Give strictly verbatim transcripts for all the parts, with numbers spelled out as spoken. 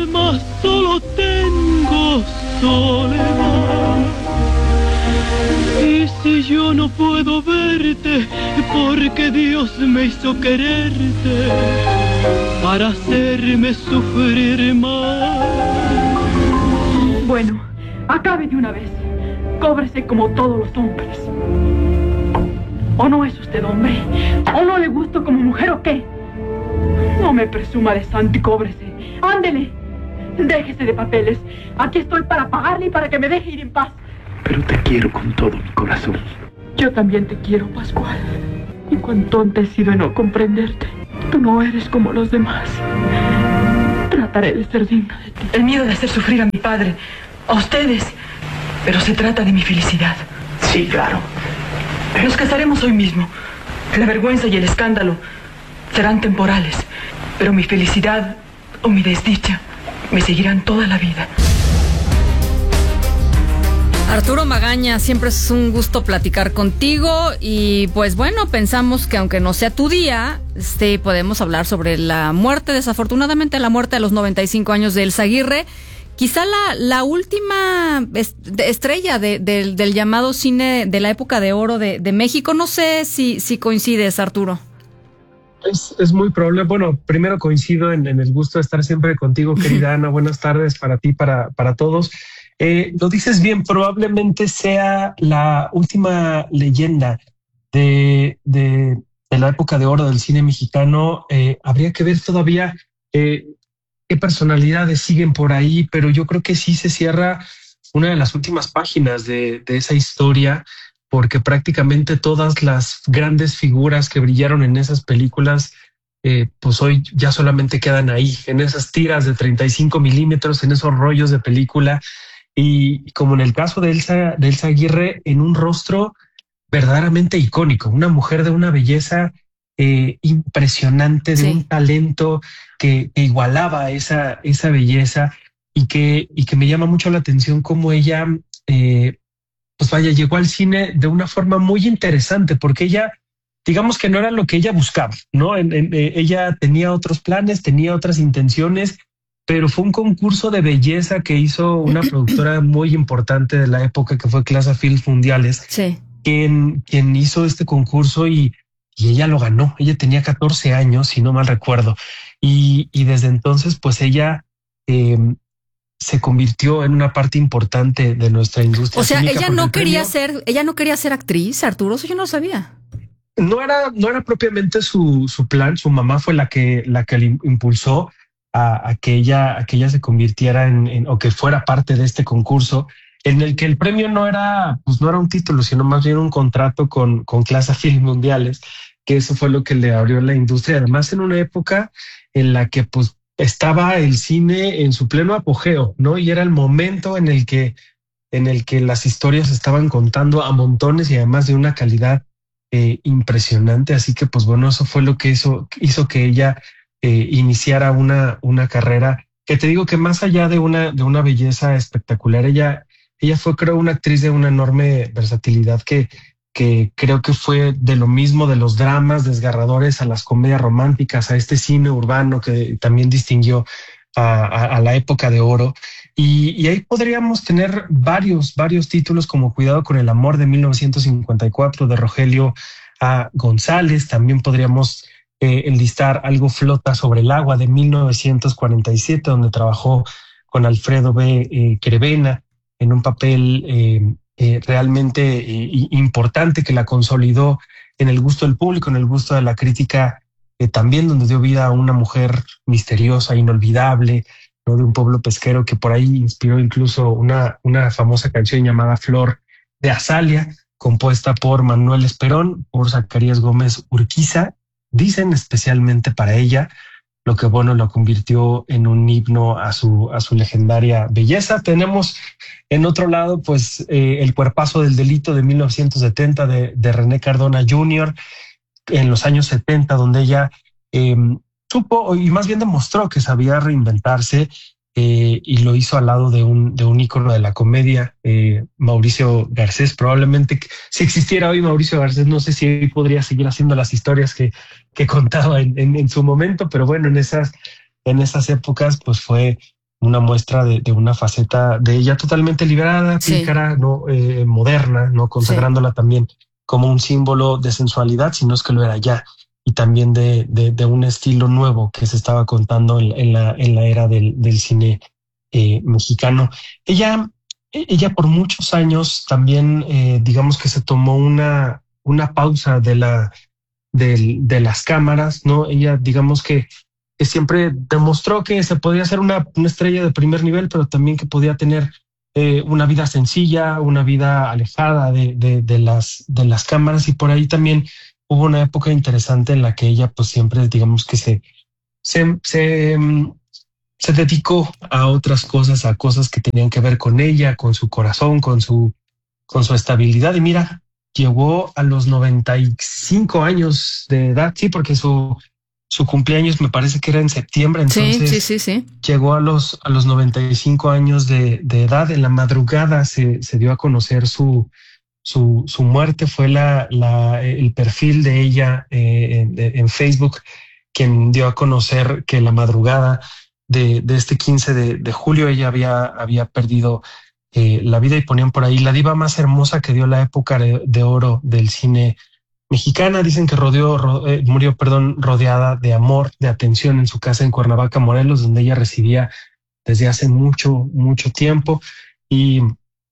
Mas solo tengo soledad. Y si yo no puedo verte, porque Dios me hizo quererte para hacerme sufrir más. Bueno, acabe de una vez. Cóbrese como todos los hombres. ¿O no es usted hombre? ¿O no le gusto como mujer o qué? No me presuma de santo y cóbrese. ¡Ándele! Déjese de papeles. Aquí estoy para pagarle y para que me deje ir en paz. Pero te quiero con todo mi corazón. Yo también te quiero, Pascual. Y cuán tonta he sido en no comprenderte. Tú no eres como los demás. Trataré de ser digna de ti. El miedo de hacer sufrir a mi padre, a ustedes. Pero se trata de mi felicidad. Sí, claro. Nos casaremos hoy mismo. La vergüenza y el escándalo serán temporales. Pero mi felicidad o mi desdicha me seguirán toda la vida. Arturo Magaña, siempre es un gusto platicar contigo y pues bueno, pensamos que aunque no sea tu día, este, podemos hablar sobre la muerte, desafortunadamente la muerte a los noventa y cinco años de Elsa Aguirre, quizá la, la última estrella de, de, del llamado cine de la época de oro de, de México. No sé si, si coincides, Arturo. Es, es muy probable. Bueno, primero coincido en, en el gusto de estar siempre contigo, querida Ana. Buenas tardes para ti, para, para todos. Eh, lo dices bien, probablemente sea la última leyenda de, de, de la época de oro del cine mexicano. Eh, habría que ver todavía eh, qué personalidades siguen por ahí, pero yo creo que sí se cierra una de las últimas páginas de, de esa historia, porque prácticamente todas las grandes figuras que brillaron en esas películas, eh, pues hoy ya solamente quedan ahí, en esas tiras de treinta y cinco milímetros, en esos rollos de película. Y como en el caso de Elsa, de Elsa Aguirre, en un rostro verdaderamente icónico, una mujer de una belleza eh, impresionante, de sí. un talento que, que igualaba esa, esa belleza y que, y que me llama mucho la atención cómo ella, eh, pues vaya, llegó al cine de una forma muy interesante, porque ella, digamos que no era lo que ella buscaba, ¿no? En, en, eh, ella tenía otros planes, tenía otras intenciones, pero fue un concurso de belleza que hizo una productora muy importante de la época, que fue Clasa Films Mundiales, sí. quien, quien hizo este concurso y, y ella lo ganó. Ella tenía catorce años, si no mal recuerdo. Y, y desde entonces, pues ella eh, se convirtió en una parte importante de nuestra industria. O sea, ella no quería ser, ella no quería ser actriz, Arturo, eso yo no lo sabía. No era, no era propiamente su, su plan. Su mamá fue la que, la que le impulsó A, a que ella a que ella se convirtiera en, en o que fuera parte de este concurso, en el que el premio no era pues no era un título, sino más bien un contrato con con Clasa Films Mundiales, que eso fue lo que le abrió la industria, además en una época en la que pues estaba el cine en su pleno apogeo, ¿no? Y era el momento en el que en el que las historias se estaban contando a montones y además de una calidad eh, impresionante, así que pues bueno, eso fue lo que hizo hizo que ella Eh, iniciara una, una carrera que te digo que más allá de una, de una belleza espectacular, ella, ella fue, creo, una actriz de una enorme versatilidad que, que creo que fue de lo mismo, de los dramas desgarradores a las comedias románticas, a este cine urbano que también distinguió a, a, a la época de oro. Y, y ahí podríamos tener varios, varios títulos como Cuidado con el amor de mil novecientos cincuenta y cuatro de Rogelio A. González. También podríamos Eh, enlistar Algo flota sobre el agua de mil novecientos cuarenta y siete, donde trabajó con Alfredo B. Eh, Crevena en un papel eh, eh, realmente eh, importante que la consolidó en el gusto del público, en el gusto de la crítica, eh, también donde dio vida a una mujer misteriosa, inolvidable, ¿no? De un pueblo pesquero que por ahí inspiró incluso una, una famosa canción llamada Flor de Azalia, compuesta por Manuel Esperón, por Zacarías Gómez Urquiza. Dicen especialmente para ella, lo que bueno lo convirtió en un himno a su, a su legendaria belleza. Tenemos en otro lado, pues, eh, El cuerpazo del delito de mil novecientos setenta de, de René Cardona junior, en los años setenta, donde ella eh, supo, y más bien demostró que sabía reinventarse, eh, y lo hizo al lado de un, de un ícono de la comedia, eh, Mauricio Garcés. Probablemente si existiera hoy Mauricio Garcés, no sé si hoy podría seguir haciendo las historias que, que contaba en, en, en su momento, pero bueno, en esas, en esas épocas pues fue una muestra de, de una faceta de ella totalmente liberada, Sí. pícara, no eh, moderna, no consagrándola sí. también como un símbolo de sensualidad, sino es que lo era ya, y también de, de, de un estilo nuevo que se estaba contando en, en, la, en la era del, del cine eh, mexicano. Ella, ella por muchos años también, eh, digamos que se tomó una, una pausa de, la, de, de las cámaras, ¿no? Ella, digamos que, que siempre demostró que se podía ser una, una estrella de primer nivel, pero también que podía tener eh, una vida sencilla, una vida alejada de, de, de, las, de las cámaras, y por ahí también hubo una época interesante en la que ella pues siempre, digamos que se, se, se, se dedicó a otras cosas, a cosas que tenían que ver con ella, con su corazón, con su, con su estabilidad. Y mira, llegó a los noventa y cinco años de edad, sí, porque su, su cumpleaños me parece que era en septiembre, entonces sí, sí, sí, sí. llegó a los, a los noventa y cinco años de, de edad. En la madrugada se, se dio a conocer su Su, su muerte. Fue la, la, el perfil de ella eh, en, en Facebook quien dio a conocer que la madrugada de, de este quince de, de julio ella había, había perdido eh, la vida, y ponían por ahí: la diva más hermosa que dio la época de, de oro del cine mexicana. Dicen que rodeó, ro, eh, murió perdón, rodeada de amor, de atención en su casa en Cuernavaca, Morelos, donde ella residía desde hace mucho, mucho tiempo. Y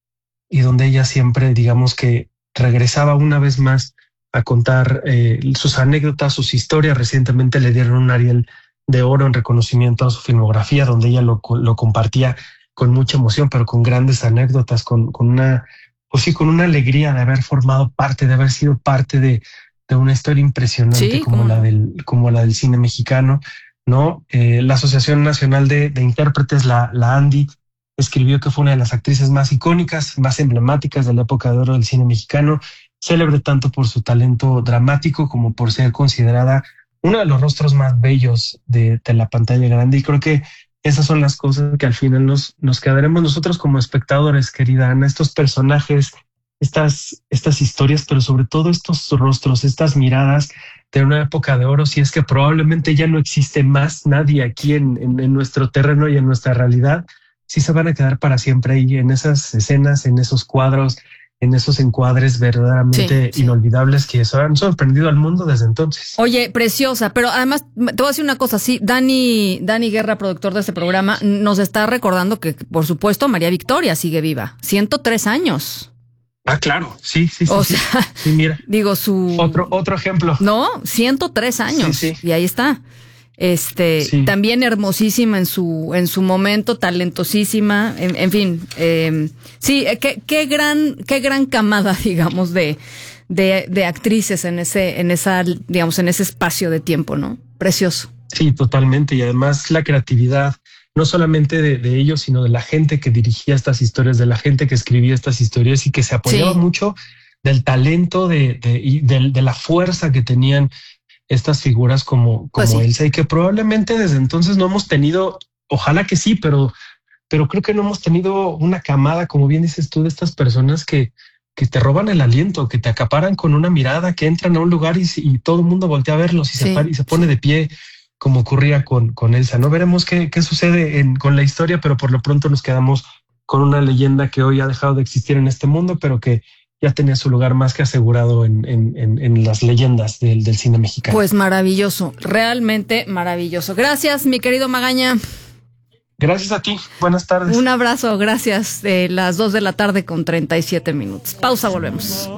y donde ella siempre, digamos que regresaba una vez más a contar eh, sus anécdotas, sus historias. Recientemente le dieron un Ariel de Oro en reconocimiento a su filmografía, donde ella lo, lo compartía con mucha emoción, pero con grandes anécdotas, con, con una, pues sí, con una alegría de haber formado parte, de haber sido parte de, de una historia impresionante sí, como, como la del, como la del cine mexicano, ¿no? Eh, la Asociación Nacional de, de Intérpretes, la, la ANDI, escribió que fue una de las actrices más icónicas, más emblemáticas de la época de oro del cine mexicano, célebre tanto por su talento dramático como por ser considerada uno de los rostros más bellos de, de la pantalla grande. Y creo que esas son las cosas que al final nos, nos quedaremos nosotros como espectadores, querida Ana, estos personajes, estas, estas historias, pero sobre todo estos rostros, estas miradas de una época de oro. Si es que probablemente ya no existe más nadie aquí en, en, en nuestro terreno y en nuestra realidad, sí se van a quedar para siempre ahí en esas escenas, en esos cuadros, en esos encuadres verdaderamente sí, sí. inolvidables que han sorprendido al mundo desde entonces. Oye, preciosa, pero además te voy a decir una cosa, sí, Dani, Dani Guerra, productor de este programa, nos está recordando que, por supuesto, María Victoria sigue viva, ciento tres años. Ah, claro, sí, sí, sí. O sí, sea, sí, mira. Digo, su... Otro, otro ejemplo. No, ciento tres años, sí, sí. Y ahí está. Este, sí. También hermosísima en su, en su momento, talentosísima, en, en fin, eh, sí, qué, qué gran, qué gran camada, digamos, de, de, de actrices en ese, en esa, digamos, en ese espacio de tiempo, ¿no? Precioso. Sí, totalmente. Y además la creatividad, no solamente de, de ellos, sino de la gente que dirigía estas historias, de la gente que escribía estas historias y que se apoyaba sí. mucho del talento, de, de, y de, de la fuerza que tenían estas figuras como, como pues sí. Elsa, y que probablemente desde entonces no hemos tenido, ojalá que sí, pero, pero creo que no hemos tenido una camada, como bien dices tú, de estas personas que, que te roban el aliento, que te acaparan con una mirada, que entran a un lugar y, y todo el mundo voltea a verlos y, sí. se, y se pone de pie, como ocurría con, con Elsa. No veremos qué, qué sucede en, con la historia, pero por lo pronto nos quedamos con una leyenda que hoy ha dejado de existir en este mundo, pero que ya tenía su lugar más que asegurado en, en, en, en las leyendas del, del cine mexicano. Pues maravilloso, realmente maravilloso. Gracias, mi querido Magaña. Gracias a ti, buenas tardes. Un abrazo, gracias. De las dos de la tarde con treinta y siete minutos. Pausa, volvemos.